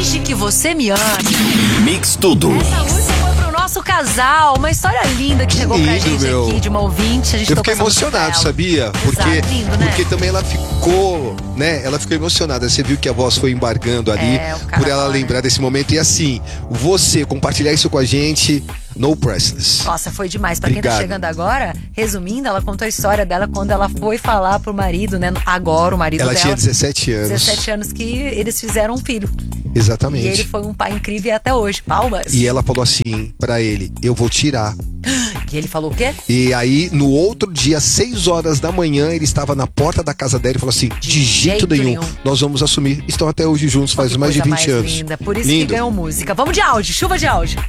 Desde que você me ame. Mix Tudo. Essa música foi pro nosso casal. Uma história linda que chegou pra gente aqui, de uma ouvinte. A gente Eu fiquei emocionado, sabia? Lindo, né? Porque também ela ficou, né? Ela ficou emocionada. Você viu que a voz foi embargando ali por ela lembrar desse momento. E assim, você compartilhar isso com a gente, no priceless. Nossa, foi demais. Pra quem tá Obrigado. chegando agora, resumindo, ela contou a história dela quando ela foi falar pro marido, né? Agora o marido Ela dela. tinha 17 anos. 17 anos que eles fizeram um filho. Exatamente. E ele foi um pai incrível até hoje. Palmas. E ela falou assim pra ele: eu vou tirar. E ele falou o quê? E aí, no outro dia, 6 horas da manhã, ele estava na porta da casa dela e falou assim: de jeito nenhum, nós vamos assumir. Estão até hoje juntos, faz mais de 20 anos. Linda. Por isso Lindo. que ganhou música. Vamos de áudio, chuva de áudio.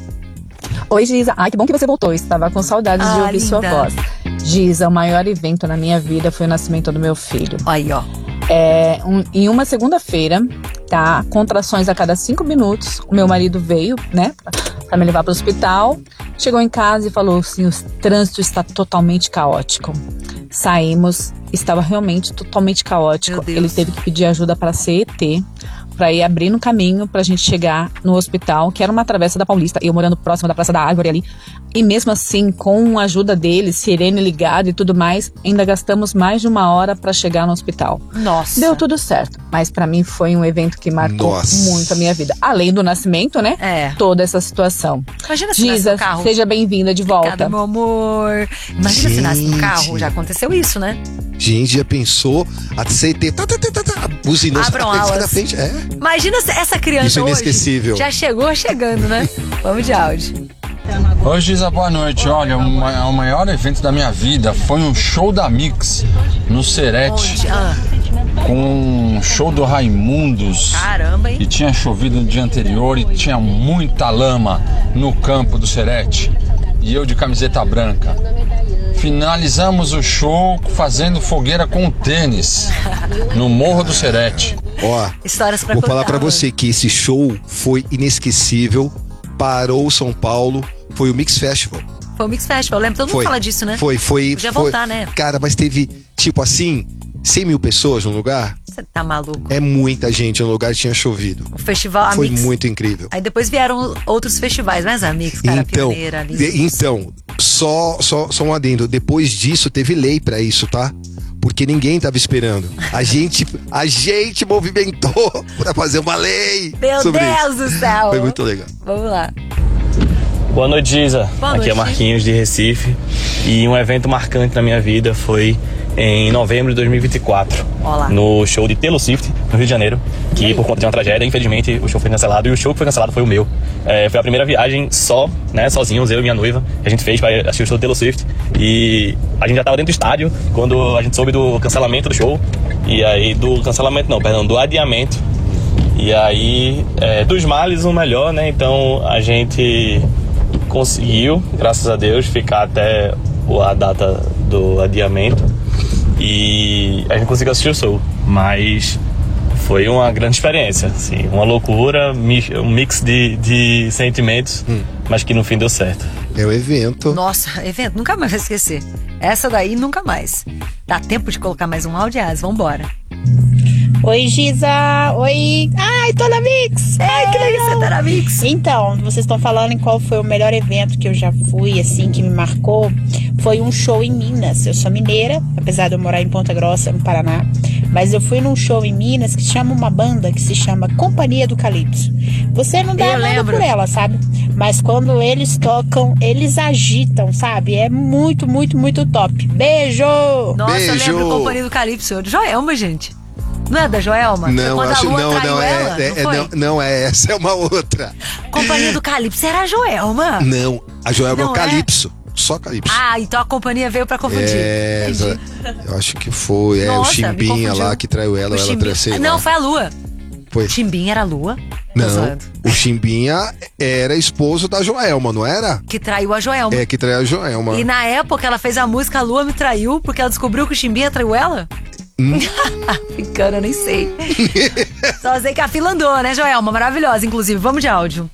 Oi, Giza. Ai, que bom que você voltou. Estava com saudades de ouvir sua voz. Giza, o maior evento na minha vida foi o nascimento do meu filho. Aí, ó. Em uma segunda-feira, tá? Contrações a cada 5 minutos. O meu marido veio, né? Pra me levar pro hospital. Chegou em casa e falou assim: o trânsito está totalmente caótico. Saímos, estava realmente totalmente caótico. Ele teve que pedir ajuda para a CET, para ir abrindo caminho pra gente chegar no hospital, que era uma travessa da Paulista, eu morando próximo da Praça da Árvore ali. E mesmo assim, com a ajuda dele, sirene ligada e tudo mais, ainda gastamos mais de 1 hora pra chegar no hospital. Nossa. Deu tudo certo, mas pra mim foi um evento que marcou muito a minha vida. Além do nascimento, né? Toda essa situação. Imagina se Giza, nasce no carro. seja bem-vinda de volta. Obrigada, meu amor. Imagina se nasce no carro, já aconteceu isso, né? Gente, já pensou? A CT, buzinou na frente. Imagina se essa criança Isso é inesquecível. hoje já chegou chegando, né? Vamos de áudio. Oi, Giza, boa noite. Olha, o maior evento da minha vida foi um show da Mix no Serete. Com um show do Raimundos. Caramba, hein? E tinha chovido no dia anterior e tinha muita lama no campo do Serete. E eu de camiseta branca. Finalizamos o show fazendo fogueira com tênis no Morro do Serete. Ó, histórias pra vou contar, falar pra você que esse show foi inesquecível. Parou São Paulo, foi o Mix Festival. Foi o Mix Festival, lembra? Todo mundo fala disso, né? Foi. Podia voltar, né? Cara, mas teve, tipo assim, 100 mil pessoas no lugar. Você tá maluco? É muita gente no lugar, tinha chovido. O festival Foi Mix, muito incrível. Aí depois vieram outros festivais, mas a Mix, cara, pioneira ali. Então, só um adendo. Depois disso, teve lei pra isso, tá? Porque ninguém tava esperando. A gente movimentou pra fazer uma lei. Meu sobre Deus isso. do céu. Foi muito legal. Vamos lá. Boa noite, Giza. Aqui é Marquinhos de Recife. E um evento marcante na minha vida foi em novembro de 2024. Olá. No show de Taylor Swift, no Rio de Janeiro. Que por conta de uma tragédia, infelizmente, o show foi cancelado. E o show que foi cancelado foi o meu. Foi a primeira viagem sozinhos, eu e minha noiva, que a gente fez para assistir o show do Taylor Swift. E a gente já tava dentro do estádio quando a gente soube do cancelamento do show. E aí, do adiamento. E aí, dos males o melhor, né? Então a gente conseguiu, graças a Deus, ficar até a data do adiamento. E a gente conseguiu assistir o show. Mas foi uma grande experiência, assim, uma loucura, um mix de sentimentos, mas que no fim deu certo. É o evento. Nossa, evento, nunca mais vai esquecer. Essa daí nunca mais. Dá tempo de colocar mais um áudio, vambora. Oi, Giza! Oi! Ai, tô na Mix! Ai, que legal! Você tá na Mix? Então, vocês estão falando em qual foi o melhor evento que eu já fui, assim, que me marcou. Foi um show em Minas. Eu sou mineira, apesar de eu morar em Ponta Grossa, no Paraná. Mas eu fui num show em Minas que chama uma banda que se chama Companhia do Calypso. Você não dá nada por ela, sabe? Mas quando eles tocam, eles agitam, sabe? É muito, muito, muito top. Beijo! Nossa, eu lembro Companhia do Calypso. Joelma, gente. Não é da Joelma? Não, acho não é essa, é uma outra. Companhia do Calypso era a Joelma? Não, a Joelma é o Calypso. Só Calypso. Ah, então a companhia veio pra confundir. Eu acho que foi. Nossa, o Chimbinha lá que traiu ela, ela traiu. Não, foi a Lua. Foi. O Chimbinha era a Lua? Não, o Chimbinha era esposo da Joelma, não era? Que traiu a Joelma. Que traiu a Joelma. E na época ela fez a música A Lua Me Traiu, porque ela descobriu que o Chimbinha traiu ela? Ficando, eu nem sei. Só sei que a fila andou, né, Joelma? Maravilhosa, inclusive. Vamos de áudio.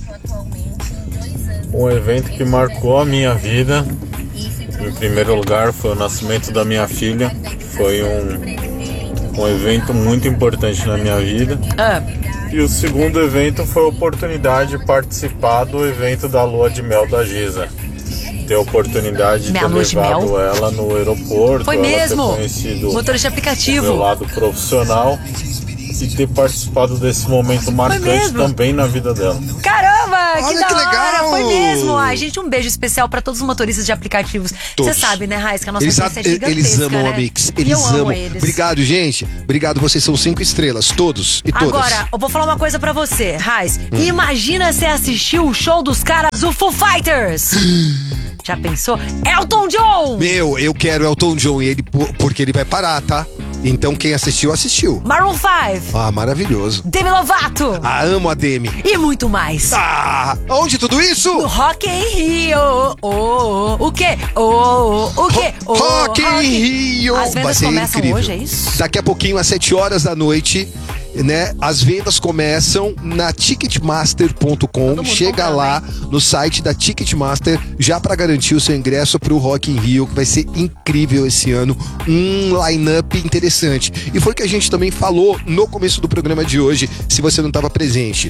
Um evento que marcou a minha vida, em primeiro lugar, foi o nascimento da minha filha. Foi um evento muito importante na minha vida. E o segundo evento foi a oportunidade de participar do evento da Lua de Mel da Giza. Ter a oportunidade de ter levado ela no aeroporto. Foi mesmo? Ela ter conhecido motorista aplicativo. o meu lado profissional e ter participado desse momento marcante também na vida dela. Caramba, Olha da que hora, legal! foi mesmo. Ai, gente, um beijo especial pra todos os motoristas de aplicativos. Você sabe, né, Raiz, que a nossa audiência é gigantesca, eles amam né? a Mix, E eles eu amo amam. eles. Obrigado, gente. Obrigado, vocês são 5 estrelas, todos e todas. Agora, eu vou falar uma coisa pra você, Raiz. Imagina você assistir o show dos caras do Foo Fighters. Já pensou? Elton John! Meu, eu quero Elton John e ele, porque ele vai parar, tá? Então quem assistiu, assistiu. Maroon 5. Ah, maravilhoso. Demi Lovato. Ah, amo a Demi. E muito mais. Ah, onde tudo isso? No Rock in Rio. O quê? O quê? Rock in Rio. As vendas Vai ser começam incrível. hoje, é isso? Daqui a pouquinho, às 7 horas da noite, né? As vendas começam na Ticketmaster.com. Chega lá no site da Ticketmaster já para garantir o seu ingresso pro Rock in Rio, que vai ser incrível esse ano. Um line-up interessante. E foi o que a gente também falou no começo do programa de hoje, se você não estava presente.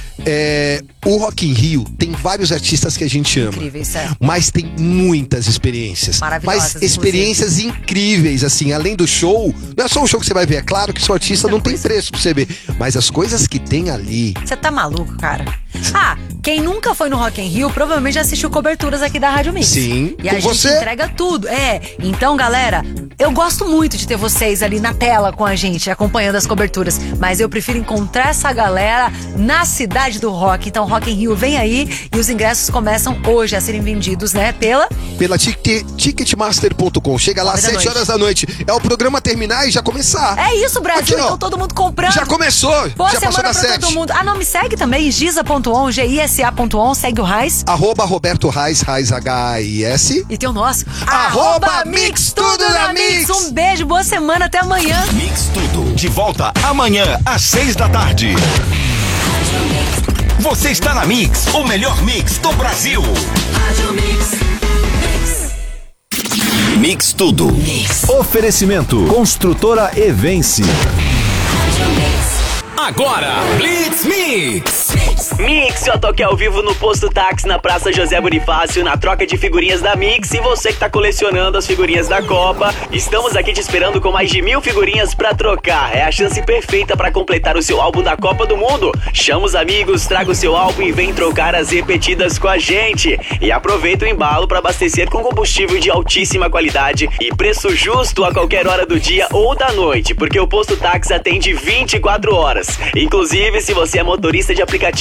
O Rock in Rio tem vários artistas que a gente ama. Incríveis, é. Mas tem muitas experiências. Maravilhosas, Mas experiências incríveis, assim, além do show. Não é só um show que você vai ver, é claro que seu artista não tem preço pra você ver. Mas as coisas que tem ali. Você tá maluco, cara? Ah, quem nunca foi no Rock in Rio provavelmente já assistiu coberturas aqui da Rádio Mix. Sim, e a com gente você. entrega tudo. Então, galera, eu gosto muito de ter vocês ali na tela com a gente, acompanhando as coberturas. Mas eu prefiro encontrar essa galera na cidade do rock. Então, Rock in Rio vem aí e os ingressos começam hoje a serem vendidos, né? Pela Ticketmaster.com. Chega lá às 7 horas da noite. É o programa terminar e já começar. É isso, Brasil. Aqui, ó. Então todo mundo comprando. Já começou. Boa já passou semana da pra 7. todo mundo. Ah, não, me segue também, Giza.on, GISA.on, segue o Raiz. @Roberto Raiz, Raiz H-I-S. E tem o nosso. Mix Tudo na Mix. Um beijo, boa semana, até amanhã. Mix Tudo, de volta amanhã às 6 da tarde. Você está na Mix, o melhor mix do Brasil. Mix Tudo. Oferecimento Construtora Evense. Agora, Blitz Mix. Mix, eu toquei ao vivo no Posto Táxi na Praça José Bonifácio, na troca de figurinhas da Mix. E você que tá colecionando as figurinhas da Copa, estamos aqui te esperando com mais de 1000 figurinhas pra trocar. É a chance perfeita pra completar o seu álbum da Copa do Mundo. Chama os amigos, traga o seu álbum e vem trocar as repetidas com a gente. E aproveita o embalo pra abastecer com combustível de altíssima qualidade e preço justo a qualquer hora do dia ou da noite, porque o Posto Táxi atende 24 horas. Inclusive, se você é motorista de aplicativo